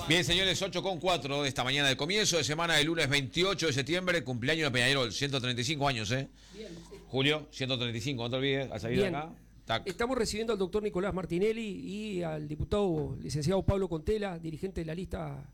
Bien, señores, 8:04 de esta mañana de comienzo de semana del lunes 28 de septiembre, cumpleaños de Peñarol, 135 años, ¿eh? Bien. Julio, 135, no te olvides, al salir de acá. Tac. Estamos recibiendo al doctor Nicolás Martinelli y al diputado licenciado Pablo Contela, dirigente de la lista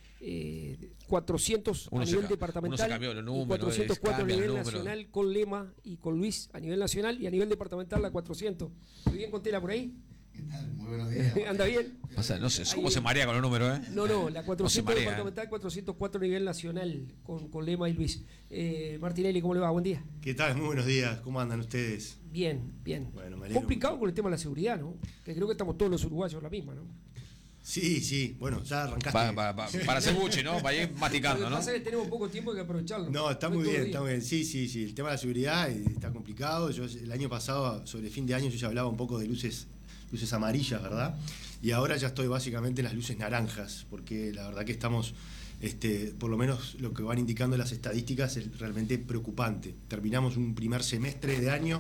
400 a nivel departamental, y 404 a nivel nacional con Lema y con Luis a nivel nacional, y a nivel departamental la 400. ¿Muy bien, Contela, por ahí? ¿Qué tal? Muy buenos días. ¿Anda bien? O sea, no sé cómo se marea con los números, ¿eh? No, la 400 no departamental, 404 a nivel nacional con Lema y Luis. Martinelli, ¿cómo le va? Buen día. ¿Qué tal? Muy buenos días. ¿Cómo andan ustedes? Bien. Bueno, me alegro. Complicado con el tema de la seguridad, ¿no? Que creo que estamos todos los uruguayos la misma, ¿no? Sí. Bueno, ya arrancaste. Para hacer buche, ¿no? Para ir masticando, ¿no? Lo que pasa es que tenemos poco tiempo, hay que aprovecharlo. No, está muy bien. Sí. El tema de la seguridad está complicado. Yo el año pasado, sobre fin de año, yo ya hablaba un poco de luces amarillas, ¿verdad? Y ahora ya estoy básicamente en las luces naranjas, porque la verdad que estamos, por lo menos lo que van indicando las estadísticas es realmente preocupante. Terminamos un primer semestre de año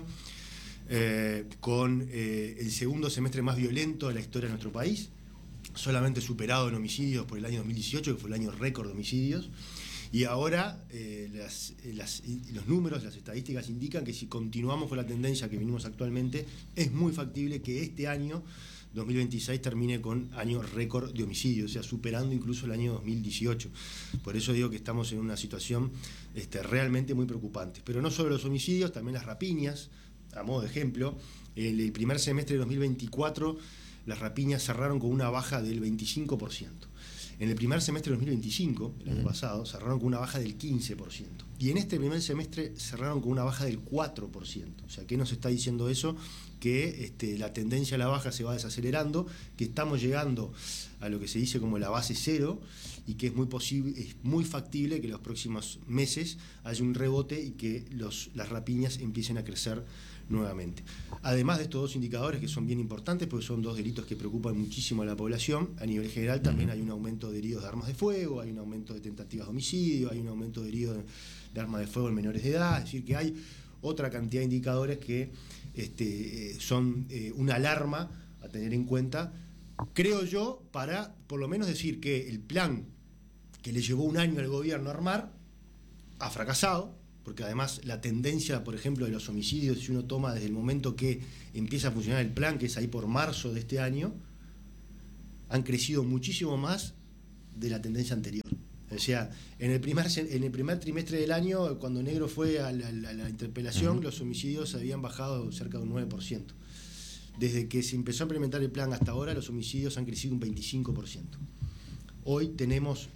con el segundo semestre más violento de la historia de nuestro país, solamente superado en homicidios por el año 2018, que fue el año récord de homicidios. Y ahora los números, las estadísticas indican que si continuamos con la tendencia que venimos actualmente, es muy factible que este año 2026 termine con año récord de homicidios, o sea, superando incluso el año 2018. Por eso digo que estamos en una situación realmente muy preocupante. Pero no solo los homicidios, también las rapiñas. A modo de ejemplo, el primer semestre de 2024 las rapiñas cerraron con una baja del 25%. En el primer semestre de 2025, el año pasado, cerraron con una baja del 15%. Y en este primer semestre cerraron con una baja del 4%. O sea, ¿qué nos está diciendo eso? Que la tendencia a la baja se va desacelerando, que estamos llegando a lo que se dice como la base cero, y que es muy factible que en los próximos meses haya un rebote y que las rapiñas empiecen a crecer nuevamente. Además de estos dos indicadores que son bien importantes, porque son dos delitos que preocupan muchísimo a la población, a nivel general también hay un aumento de heridos de armas de fuego, hay un aumento de tentativas de homicidio, hay un aumento de heridos de armas de fuego en menores de edad, es decir, que hay otra cantidad de indicadores que son una alarma a tener en cuenta, creo yo, para por lo menos decir que el plan que le llevó un año al gobierno a armar ha fracasado, porque además la tendencia, por ejemplo, de los homicidios, si uno toma desde el momento que empieza a funcionar el plan, que es ahí por marzo de este año, han crecido muchísimo más de la tendencia anterior. O sea, en el primer trimestre del año, cuando Negro fue a la interpelación, los homicidios habían bajado cerca de un 9%. Desde que se empezó a implementar el plan hasta ahora, los homicidios han crecido un 25%. Hoy tenemos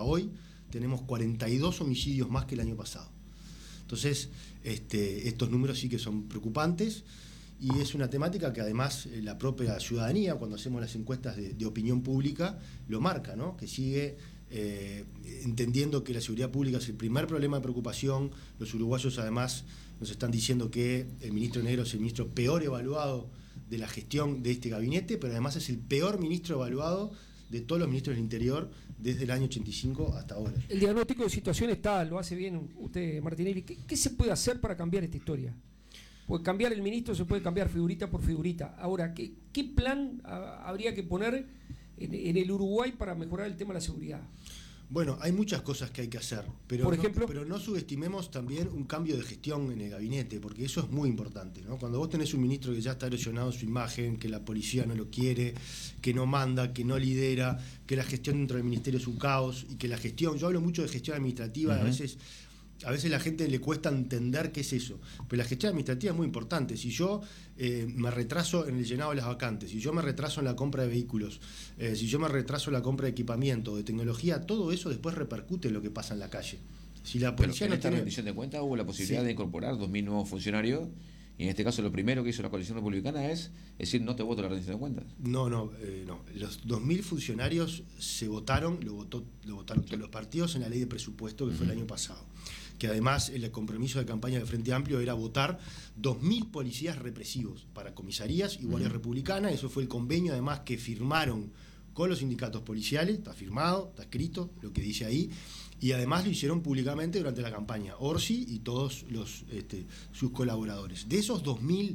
42 homicidios más que el año pasado. Entonces, estos números sí que son preocupantes, y es una temática que además la propia ciudadanía, cuando hacemos las encuestas de opinión pública, lo marca, ¿no? Que sigue entendiendo que la seguridad pública es el primer problema de preocupación. Los uruguayos además nos están diciendo que el ministro Negro es el ministro peor evaluado de la gestión de este gabinete, pero además es el peor ministro evaluado de todos los ministros del Interior desde el año 85 hasta ahora. El diagnóstico de situación lo hace bien usted, Martinelli. ¿Qué se puede hacer para cambiar esta historia? Porque cambiar el ministro se puede cambiar figurita por figurita. Ahora, ¿qué plan habría que poner en el Uruguay para mejorar el tema de la seguridad? Bueno, hay muchas cosas que hay que hacer, pero, por ejemplo, pero no subestimemos también un cambio de gestión en el gabinete, porque eso es muy importante, ¿no? Cuando vos tenés un ministro que ya está erosionado su imagen, que la policía no lo quiere, que no manda, que no lidera, que la gestión dentro del ministerio es un caos, y que la gestión, yo hablo mucho de gestión administrativa, a veces la gente le cuesta entender qué es eso, pero la gestión administrativa es muy importante. Si yo me retraso en el llenado de las vacantes, si yo me retraso en la compra de vehículos, si yo me retraso en la compra de equipamiento, de tecnología, todo eso después repercute en lo que pasa en la calle. Si la policía pero en no esta tiene... rendición de cuentas hubo la posibilidad de incorporar 2.000 nuevos funcionarios, y en este caso lo primero que hizo la coalición republicana es decir, no te voto la rendición de cuentas. No. Los 2.000 funcionarios se votaron, lo votaron todos los partidos en la ley de presupuesto que fue el año pasado. Que además el compromiso de campaña del Frente Amplio era votar 2.000 policías represivos para comisarías y guardias republicanas. Eso fue el convenio además que firmaron con los sindicatos policiales, está firmado, está escrito lo que dice ahí, y además lo hicieron públicamente durante la campaña Orsi y todos sus colaboradores. De esos 2.000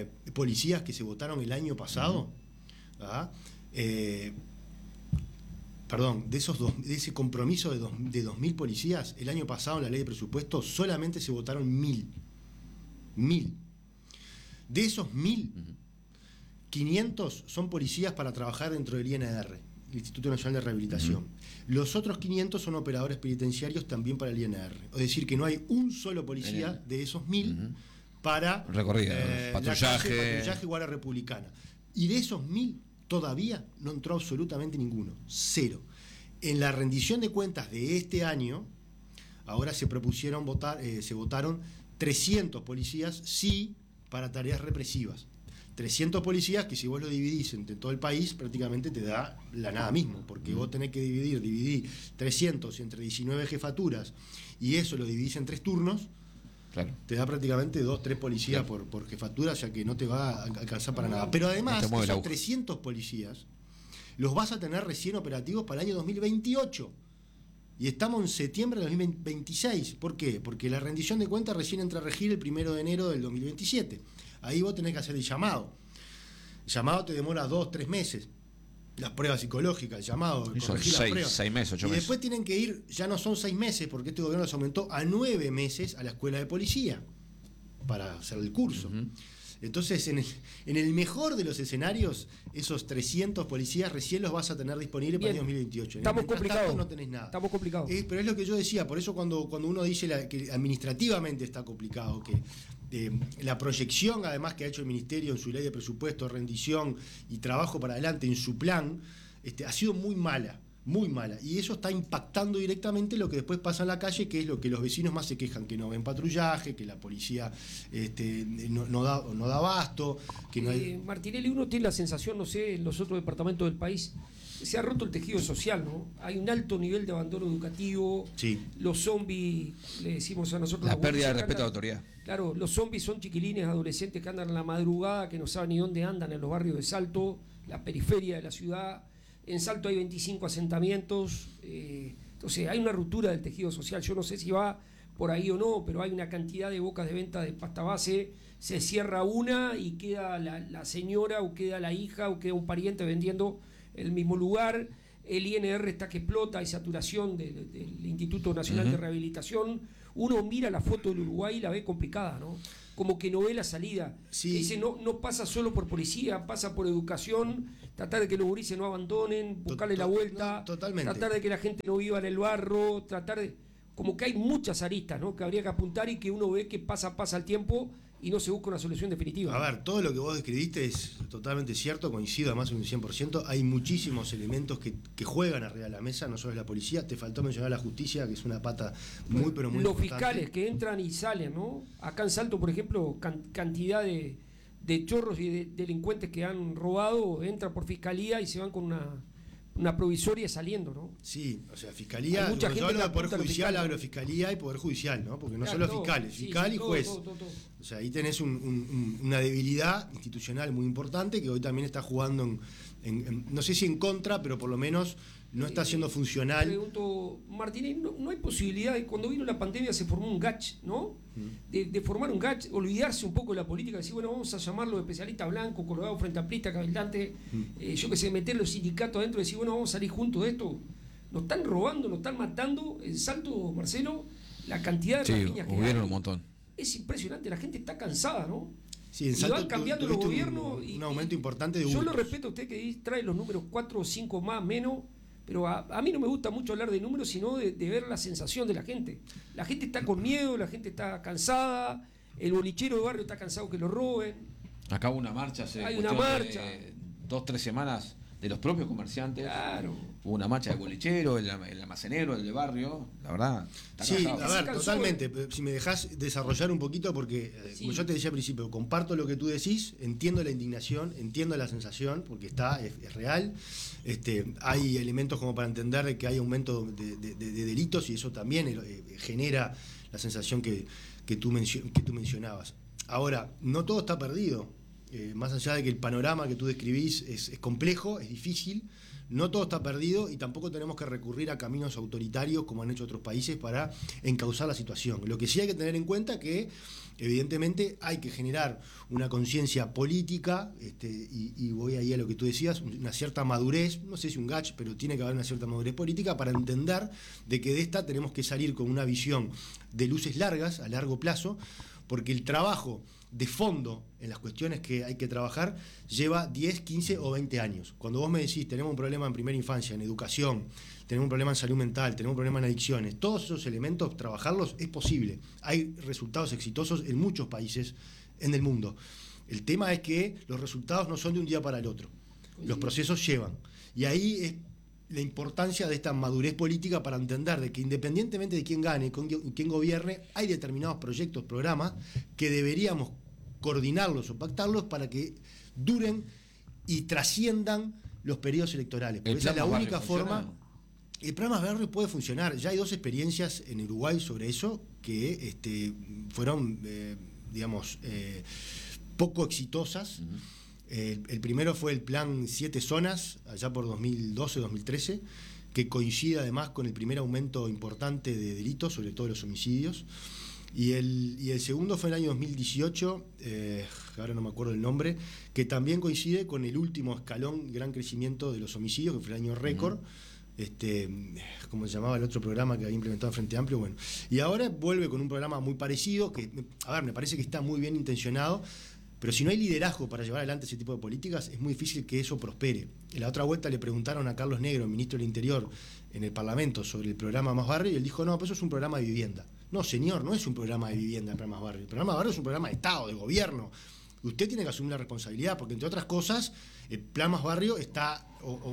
policías que se votaron el año pasado, Perdón, de ese compromiso de 2.000 policías, el año pasado en la ley de presupuesto solamente se votaron 1.000. 1.000. De esos 1.000, 500 son policías para trabajar dentro del INR, el Instituto Nacional de Rehabilitación. Los otros 500 son operadores penitenciarios también para el INR. Es decir, que no hay un solo policía de esos 1.000 para recorrido, patrullaje Guardia Republicana. Y de esos 1.000 todavía no entró absolutamente ninguno, 0. En la rendición de cuentas de este año, ahora se votaron 300 policías, sí, para tareas represivas. 300 policías que si vos lo dividís entre todo el país, prácticamente te da la nada mismo, porque vos tenés que dividir 300 entre 19 jefaturas, y eso lo dividís en 3 turnos, claro, te da prácticamente 2-3 policías por jefatura, ya que no te va a alcanzar para nada. Pero además, esos 300 policías los vas a tener recién operativos para el año 2028. Y estamos en septiembre de 2026. ¿Por qué? Porque la rendición de cuentas recién entra a regir el 1 de enero del 2027. Ahí vos tenés que hacer el llamado. El llamado te demora 2-3 meses. Las pruebas psicológicas, el llamado, corregir las pruebas. 6 meses, 8 meses. Y después tienen que ir, ya no son 6 meses, porque este gobierno les aumentó a 9 meses a la escuela de policía para hacer el curso. Entonces, en el mejor de los escenarios, esos 300 policías recién los vas a tener disponibles para el 2028. Estamos complicados. No tenés nada. Estamos complicados. Pero es lo que yo decía, por eso cuando uno dice que administrativamente está complicado, que la proyección además que ha hecho el Ministerio en su ley de presupuesto, rendición y trabajo para adelante en su plan, ha sido muy mala. Muy mala, y eso está impactando directamente lo que después pasa en la calle, que es lo que los vecinos más se quejan, que no ven patrullaje, que la policía no da abasto, que no hay... Martinelli, uno tiene la sensación, no sé, en los otros departamentos del país, se ha roto el tejido social, ¿no? Hay un alto nivel de abandono educativo, sí. Los zombies, le decimos a nosotros... La pérdida de respeto a la autoridad. Claro, los zombies son chiquilines, adolescentes que andan en la madrugada, que no saben ni dónde andan en los barrios de Salto, la periferia de la ciudad. En Salto hay 25 asentamientos, entonces hay una ruptura del tejido social. Yo no sé si va por ahí o no, pero hay una cantidad de bocas de venta de pasta base, se cierra una y queda la señora o queda la hija o queda un pariente vendiendo el mismo lugar. El INR está que explota, hay saturación del Instituto Nacional de Rehabilitación. Uno mira la foto del Uruguay y la ve complicada, ¿no? Como que no ve la salida. Sí. Dice, no pasa solo por policía, pasa por educación, tratar de que los gurises no abandonen, buscarle la vuelta, totalmente. Tratar de que la gente no viva en el barro, tratar de... Como que hay muchas aristas, ¿no? Que habría que apuntar y que uno ve que pasa el tiempo y no se busca una solución definitiva. A ver, todo lo que vos describiste es totalmente cierto, coincido además en un 100%. Hay muchísimos elementos que juegan arriba de la mesa, no solo es la policía. Te faltó mencionar la justicia, que es una pata muy, pero muy los importante. Fiscales que entran y salen, ¿no? Acá en Salto, por ejemplo, cantidad de chorros y de delincuentes que han robado, entran por fiscalía y se van con una provisoria saliendo, ¿no? Sí, o sea, fiscalía, mucha gente yo hablo de poder apunta a los judicial, fiscales. hablo de fiscalía y poder judicial, ¿no? Porque no Claro, solo todo, fiscales, sí, fiscal sí, y todo, juez. todo. O sea, ahí tenés una debilidad institucional muy importante que hoy también está jugando no sé si en contra, pero por lo menos no está siendo funcional. Pregunto, Martínez, ¿no hay posibilidad de cuando vino la pandemia se formó un GACH, ¿no? De formar un GACH, olvidarse un poco de la política, decir, bueno, vamos a llamarlo especialista blanco, colorado, frente amplista, cabildante, yo que sé, meter los sindicatos adentro y decir, bueno, vamos a salir juntos de esto. Nos están robando, nos están matando. En Salto, Marcelo, la cantidad de rapiñas que hubieron hay un montón. es impresionante, la gente está cansada, ¿no? Sí, en y Salto van cambiando los gobiernos. un aumento importante de Yo lo hurtos. respeto a usted que trae los números 4 o 5 más, menos, pero a mí no me gusta mucho hablar de números, sino de ver la sensación de la gente. La gente está con miedo, la gente está cansada, el bolichero de barrio está cansado que lo roben. Acá hubo una marcha Hay una marcha. 2-3 semanas de los propios comerciantes. Claro. Hubo una marcha de bolichero, el almacenero, el de barrio. La verdad, está Sí, cansado. a ver, totalmente. Si me dejás desarrollar un poquito, porque como yo te decía al principio, comparto lo que tú decís, entiendo la indignación, entiendo la sensación, porque es real. Hay elementos como para entender que hay aumento de delitos y eso también genera la sensación que tú mencionabas. Ahora, no todo está perdido. más allá de que el panorama que tú describís es complejo, es difícil, no todo está perdido y tampoco tenemos que recurrir a caminos autoritarios como han hecho otros países para encauzar la situación. Lo que sí hay que tener en cuenta que evidentemente hay que generar una conciencia política, y voy ahí a lo que tú decías, una cierta madurez, no sé si un gach, pero tiene que haber una cierta madurez política para entender de que de esta tenemos que salir con una visión de luces largas, a largo plazo, porque el trabajo de fondo en las cuestiones que hay que trabajar lleva 10, 15 o 20 años. Cuando vos me decís, tenemos un problema en primera infancia, en educación, tenemos un problema en salud mental, tenemos un problema en adicciones, todos esos elementos, trabajarlos es posible. Hay resultados exitosos en muchos países en el mundo. El tema es que los resultados no son de un día para el otro. Los procesos llevan. Y ahí es la importancia de esta madurez política para entender de que independientemente de quién gane, quién gobierne, hay determinados proyectos, programas que deberíamos coordinarlos o pactarlos para que duren y trasciendan los periodos electorales. Porque esa es la única forma. El plan Más Barrio puede funcionar. Ya hay 2 experiencias en Uruguay sobre eso que fueron, poco exitosas. El primero fue el plan 7 zonas, allá por 2012-2013, que coincide además con el primer aumento importante de delitos, sobre todo los homicidios. Y el segundo fue en el año 2018, ahora no me acuerdo el nombre, que también coincide con el último escalón, gran crecimiento de los homicidios, que fue el año récord. ¿Cómo se llamaba el otro programa que había implementado Frente Amplio? Bueno, y ahora vuelve con un programa muy parecido, que, me parece que está muy bien intencionado, pero si no hay liderazgo para llevar adelante ese tipo de políticas, es muy difícil que eso prospere. En la otra vuelta le preguntaron a Carlos Negro, ministro del Interior, en el Parlamento, sobre el programa Más Barrio, y él dijo, no, pues eso es un programa de vivienda. No, señor, no es un programa de vivienda el programa Más Barrio. El programa Más Barrio es un programa de Estado, de gobierno. Usted tiene que asumir la responsabilidad, porque entre otras cosas, el Plan Más Barrio está,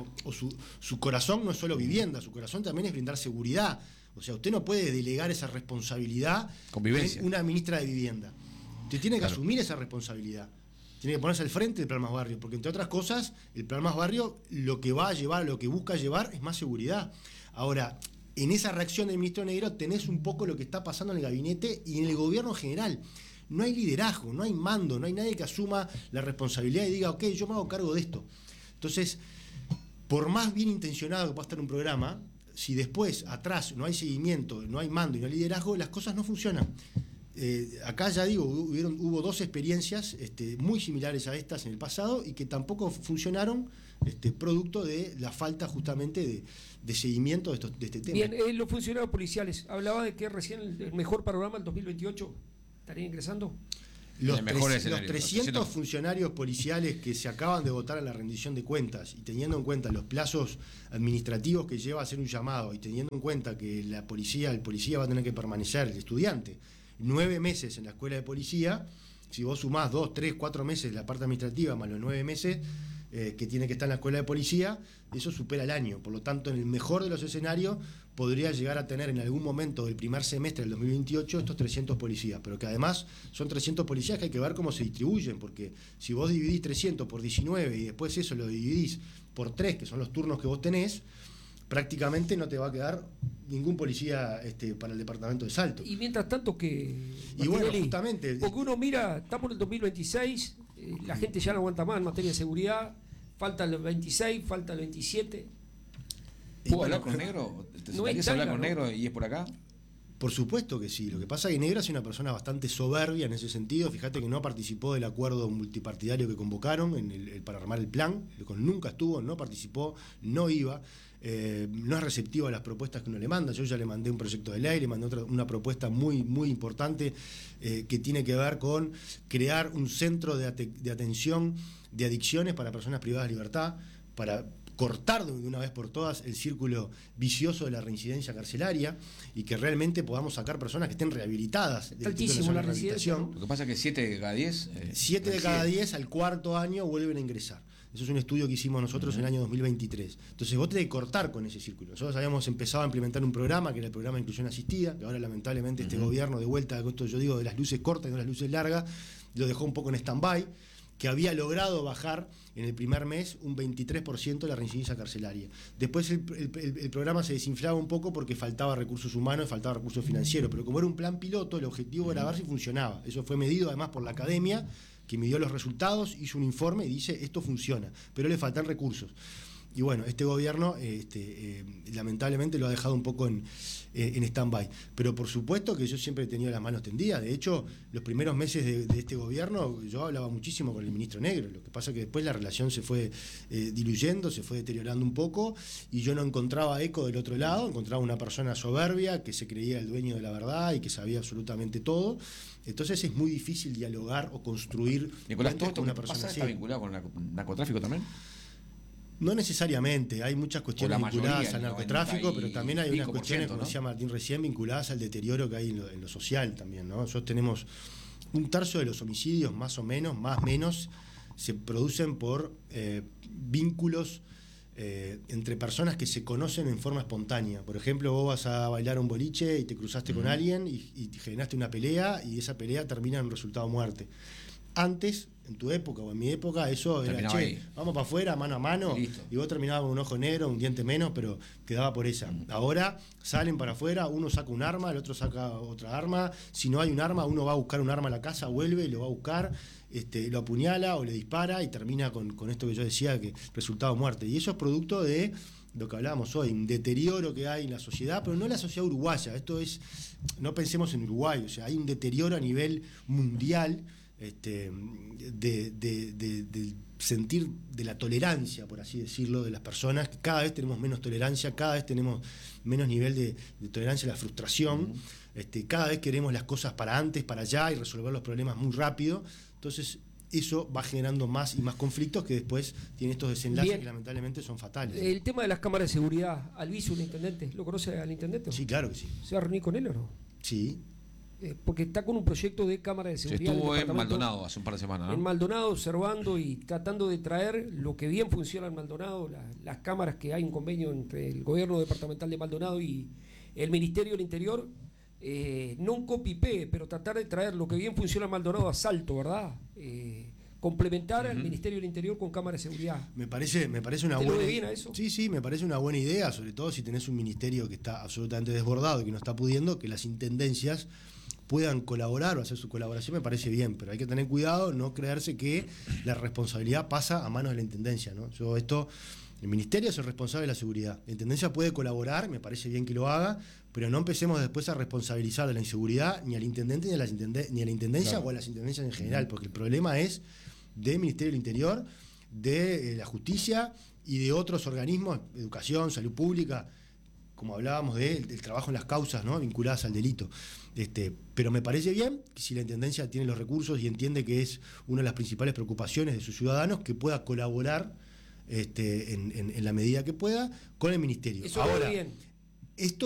su corazón no es solo vivienda, su corazón también es brindar seguridad. O sea, usted no puede delegar esa responsabilidad en una ministra de vivienda. Usted tiene que asumir esa responsabilidad. Tiene que ponerse al frente del Plan Más Barrio, porque entre otras cosas, el Plan Más Barrio lo que va a llevar, lo que busca llevar es más seguridad. Ahora, en esa reacción del ministro Negro tenés un poco lo que está pasando en el gabinete y en el gobierno en general. No hay liderazgo, no hay mando, no hay nadie que asuma la responsabilidad y diga, ok, yo me hago cargo de esto. Entonces, por más bien intencionado que pueda estar un programa, si después, atrás, no hay seguimiento, no hay mando y no hay liderazgo, las cosas no funcionan. Acá ya digo, hubo 2 experiencias muy similares a estas en el pasado y que tampoco funcionaron, producto de la falta justamente de seguimiento de este tema. Bien, los funcionarios policiales, hablaba de que recién el mejor panorama el 2028 estarían ingresando. Los 300 funcionarios policiales que se acaban de votar a la rendición de cuentas y teniendo en cuenta los plazos administrativos que lleva a hacer un llamado y teniendo en cuenta que el policía va a tener que permanecer, el estudiante, 9 meses en la escuela de policía, si vos sumás 2, 3, 4 meses de la parte administrativa más los 9 meses que tiene que estar en la escuela de policía, eso supera el año. Por lo tanto, en el mejor de los escenarios, podría llegar a tener en algún momento del primer semestre del 2028 estos 300 policías, pero que además son 300 policías que hay que ver cómo se distribuyen, porque si vos dividís 300 por 19 y después eso lo dividís por 3, que son los turnos que vos tenés, prácticamente no te va a quedar ningún policía para el departamento de Salto. Y mientras tanto que... Y bueno, justamente... Porque uno mira, estamos en el 2026, la gente ya no aguanta más en materia de seguridad, falta el 26, falta el 27... ¿Puedo hablar con Negro? ¿Querés hablar con Negro y es por acá? Por supuesto que sí. Lo que pasa es que Negro es una persona bastante soberbia en ese sentido. Fíjate que no participó del acuerdo multipartidario que convocaron para armar el plan. Nunca estuvo, no participó, no iba. No es receptivo a las propuestas que uno le manda. Yo ya le mandé un proyecto de ley, le mandé una propuesta muy, muy importante que tiene que ver con crear un centro de atención de adicciones para personas privadas de libertad, para cortar de una vez por todas el círculo vicioso de la reincidencia carcelaria y que realmente podamos sacar personas que estén rehabilitadas. Altísimo la rehabilitación. Lo que pasa es que 7 de cada 10... 7 de cada 10 al cuarto año vuelven a ingresar. Eso es un estudio que hicimos nosotros en el año 2023. Entonces vos tenés que cortar con ese círculo. Nosotros habíamos empezado a implementar un programa que era el programa de inclusión asistida, que ahora lamentablemente este gobierno de vuelta, esto yo digo de las luces cortas y no las luces largas, lo dejó un poco en stand-by, que había logrado bajar en el primer mes un 23% la reincidencia carcelaria. Después el programa se desinflaba un poco porque faltaba recursos humanos, faltaba recursos financieros, pero como era un plan piloto, el objetivo era ver si funcionaba. Eso fue medido además por la academia, que midió los resultados, hizo un informe y dice esto funciona, pero le faltan recursos. Y bueno, este gobierno lamentablemente lo ha dejado un poco en stand-by. Pero por supuesto que yo siempre he tenido las manos tendidas. De hecho, los primeros meses de este gobierno yo hablaba muchísimo con el ministro Negro. Lo que pasa es que después la relación se fue diluyendo, se fue deteriorando un poco y yo no encontraba eco del otro lado. Encontraba una persona soberbia que se creía el dueño de la verdad y que sabía absolutamente todo. Entonces es muy difícil dialogar o construir. Nicolás, ¿todo esto con que una persona pasa así. está vinculado con el narcotráfico también? No necesariamente, hay muchas cuestiones vinculadas al narcotráfico, pero también hay unas cuestiones, como decía Martín recién, vinculadas al deterioro que hay en lo social también, ¿no? Nosotros tenemos un tercio de los homicidios, más o menos, más o menos, se producen por vínculos entre personas que se conocen en forma espontánea. Por ejemplo, vos vas a bailar un boliche y te cruzaste con alguien y generaste una pelea y esa pelea termina en un resultado muerte. Antes, en tu época o en mi época, eso era, vamos para afuera, mano a mano, y vos terminabas con un ojo negro, un diente menos, pero quedaba por esa. Ahora salen para afuera, uno saca un arma, el otro saca otra arma. Si no hay un arma, uno va a buscar un arma a la casa, vuelve, lo va a buscar, lo apuñala o le dispara y termina con esto que yo decía, que resultado muerte. Y eso es producto de lo que hablábamos hoy, un deterioro que hay en la sociedad, pero no en la sociedad uruguaya. Esto es, no pensemos en Uruguay, o sea, hay un deterioro a nivel mundial del sentir de la tolerancia, por así decirlo, de las personas. Cada vez tenemos menos tolerancia, cada vez tenemos menos nivel de tolerancia a la frustración. Cada vez queremos las cosas para antes, para allá y resolver los problemas muy rápido. Entonces eso va generando más y más conflictos que después tienen estos desenlaces que lamentablemente son fatales. El tema de las cámaras de seguridad, Albizu, el intendente, ¿lo conoce al intendente? Sí, claro que sí. ¿Se va a reunir con él o no? Sí. Porque está con un proyecto de cámara de seguridad. Estuvo en Maldonado hace un par de semanas, ¿no? En Maldonado observando y tratando de traer lo que bien funciona en Maldonado, las cámaras, que hay un convenio entre el gobierno departamental de Maldonado y el Ministerio del Interior, no un copy-paste, pero tratar de traer lo que bien funciona en Maldonado a Salto, ¿verdad? Complementar al Ministerio del Interior con cámaras de seguridad. Me parece una ¿Te buena lo ve bien a eso? Sí, me parece una buena idea, sobre todo si tenés un ministerio que está absolutamente desbordado y que no está pudiendo, que las intendencias puedan colaborar o hacer su colaboración, me parece bien, pero hay que tener cuidado, no creerse que la responsabilidad pasa a manos de la intendencia, ¿no? El ministerio es el responsable de la seguridad. La intendencia puede colaborar, me parece bien que lo haga, pero no empecemos después a responsabilizar de la inseguridad ni al intendente ni a la intendencia, claro, o a las intendencias en general, porque el problema es del Ministerio del Interior, de la justicia y de otros organismos, educación, salud pública, como hablábamos del trabajo en las causas, ¿no?, vinculadas al delito. Pero me parece bien que si la intendencia tiene los recursos y entiende que es una de las principales preocupaciones de sus ciudadanos, que pueda colaborar en la medida que pueda con el ministerio. Eso ahora, bien. Esto